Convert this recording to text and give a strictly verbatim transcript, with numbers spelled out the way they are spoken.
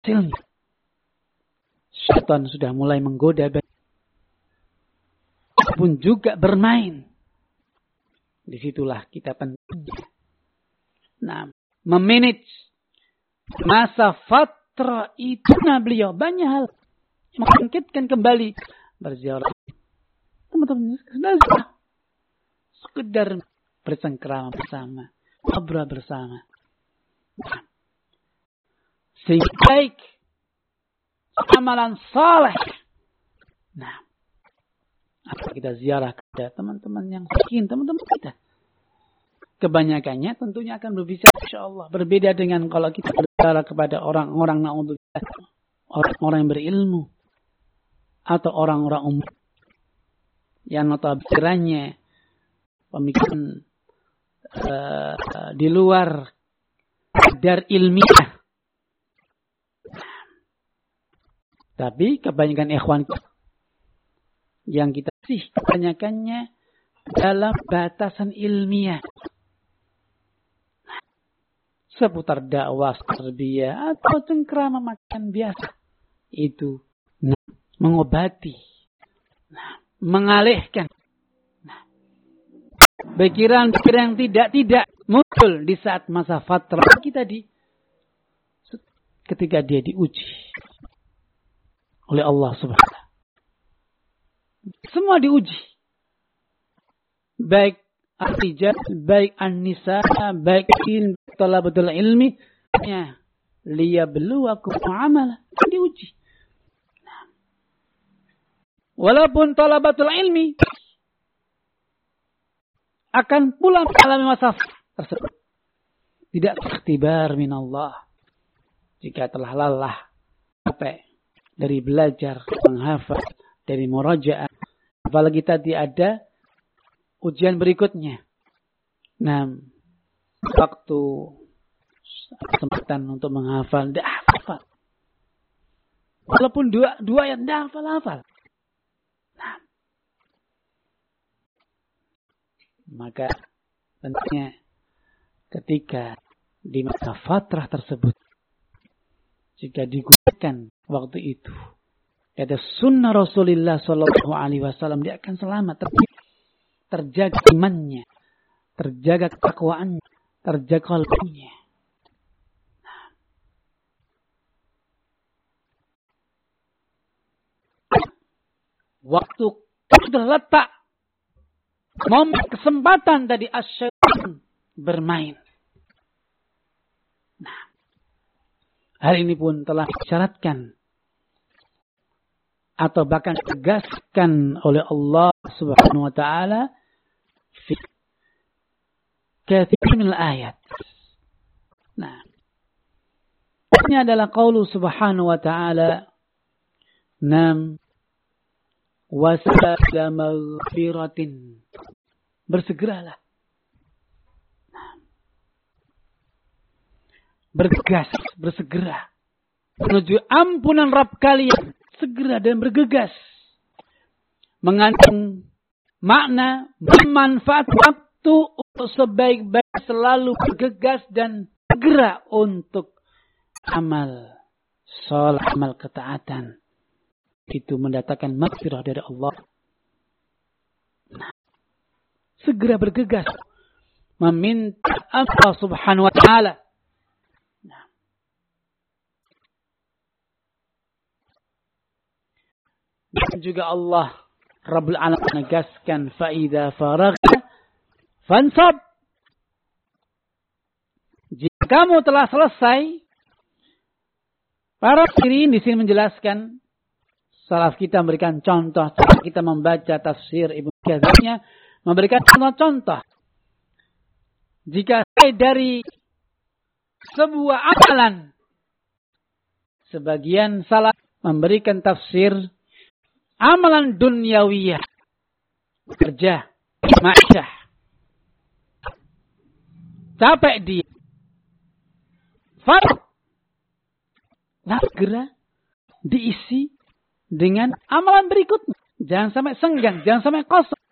hasilnya. Syaitan sudah mulai menggoda pun juga bermain. Disitulah kita pentingnya. Nah, memanage masa fatra itu, nah beliau banyak hal membangkitkan kembali berziarah. Teman-teman, sekedar bersengkrama bersama, ngobrol bersama. Nah, sehingga baik amalan saleh. Nah, apa kita ziarah kepada teman-teman yang miskin, teman-teman kita. Kebanyakannya tentunya akan berbicara insyaallah berbeda dengan kalau kita berbicara kepada orang-orang naudzubillah, orang-orang yang berilmu atau orang-orang umum yang notabene pemikiran uh, di luar kadar ilmiah. Tapi kebanyakan ikhwan yang kita sih kebanyakannya dalam batasan ilmiah. Seputar dakwah, tarbiyah atau cengkrama makan biasa. Itu nah, mengobati, nah, mengalihkan. Nah, pikiran-pikiran yang tidak-tidak muncul di saat masa fatrah kita di ketika dia diuji oleh Allah Subhanahu wa taala. Semua diuji. Baik ar-rijal, baik an-nisa, baik ilmu talabatul ilmi, ya, liyabluwakum amala, diuji. Walaupun talabatul ilmi akan pula mengalami masa tersebut. Tidak ikhtibar minallah. Jika telah lelah, capek dari belajar, menghafal, dari murajaah, apalagi tadi ada ujian berikutnya. Nah, waktu kesempatan untuk menghafal, tidak hafal. Walaupun dua dua ayat tidak hafal-hafal. Nah, maka tentunya ketika di masa fatrah tersebut, jika digunakan waktu itu, ada sunnah Rasulullah Sallallahu Alaihi Wasallam, dia akan selamat, terjaga imannya, terjaga ketakwaannya, terjaga qalbunya. Waktu sudah letak momen kesempatan tadi asyaitan bermain. Nah, hari ini pun telah disyaratkan atau bahkan ditegaskan oleh Allah Subhanahu wa taala fi katsir min al-ayat. Nah, ini adalah qaulu Subhanahu wa taala, nam wasala maghfiratin, bersegeralah, bergegas, bersegera menuju ampunan Rabb kalian, segera dan bergegas, mengandung makna bermanfaat waktu untuk sebaik-baik, selalu bergegas dan segera untuk amal saleh, amal ketaatan. Itu mendatangkan maghfirah dari Allah. Nah, segera bergegas meminta Allah Subhanahu wa taala. Nah, dan juga Allah Rabbul Alamin menegaskan, fa idza faragta fansab. Jika kamu telah selesai, para pengirin di sini menjelaskan, salaf kita memberikan contoh, kita membaca tafsir Ibnu Katsirnya memberikan contoh-contoh. Jika saya dari sebuah amalan, sebagian salaf memberikan tafsir amalan dunyawiyah, kerja, ma'isyah, capek dia, farq, nah segera diisi dengan amalan berikutnya. Jangan sampai senggang, jangan sampai kosong.